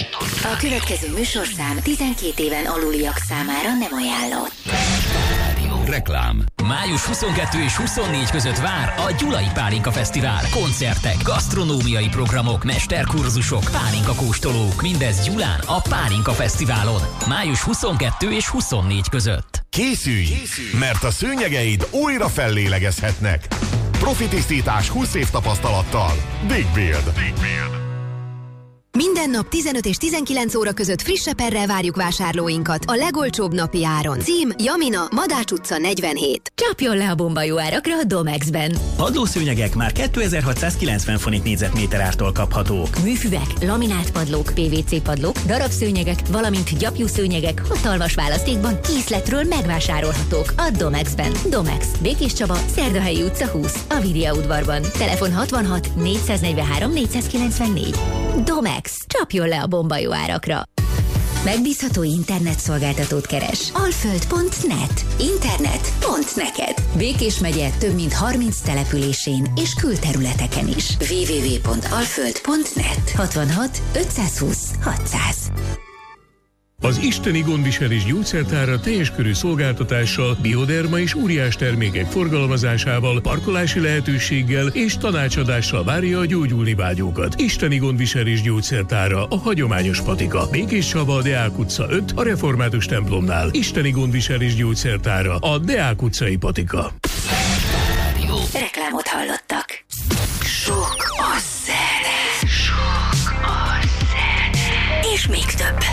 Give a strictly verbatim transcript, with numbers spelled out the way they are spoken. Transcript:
A következő műsorszám tizenkét éven aluliak számára nem ajánlott. Reklám. május huszonkettő és huszonnégy között vár a Gyulai Pálinka Fesztivál. Koncertek, gasztronómiai programok, mesterkurzusok, pálinka kóstolók. Mindez Gyulán a Pálinka Fesztiválon. május huszonkettő és huszonnégy között. Készülj, Készülj, mert a szőnyegeid újra fellélegezhetnek. Profi tisztítás húsz év tapasztalattal. Big Build. Big Build. Minden nap tizenöt és tizenkilenc óra között friss perrel várjuk vásárlóinkat a legolcsóbb napi áron. Cím Jamina, Madács utca negyvenhét. Csapjon le a bomba jó árakra a Domexben. Padlószőnyegek már kétezer-hatszázkilencven forint négyzetméter ártól kaphatók. Műfüvek, laminált padlók, pé vé cé padlók, darabszőnyegek, valamint gyapjúszőnyegek hatalmas választékban készletről megvásárolhatók a Domexben. Domex, Békés Csaba, Szerdahelyi utca húsz, a Viria udvarban. Telefon hatvanhat négyszáznegyvenhárom négyszázkilencvennégy. Domex. Csapjon le a bomba jó árakra. Megbízható internetszolgáltatót keres. alföld pont net. Internet pont neked. Békés megye több mint harminc településén és külterületeken is. double-u double-u double-u pont alföld pont net. hatvanhat ötszázhúsz hatszáz. Az Isteni Gondviselés Gyógyszertára teljes körű szolgáltatással, bioderma és óriás termékek forgalmazásával, parkolási lehetőséggel és tanácsadással várja a gyógyulni vágyókat. Isteni Gondviselés Gyógyszertára, a hagyományos patika. Békés Csaba, a Deák utca öt, a Református templomnál. Isteni Gondviselés Gyógyszertára, a Deák utcai patika. Reklámot hallottak. Sok a zene. Sok a zene. És még több.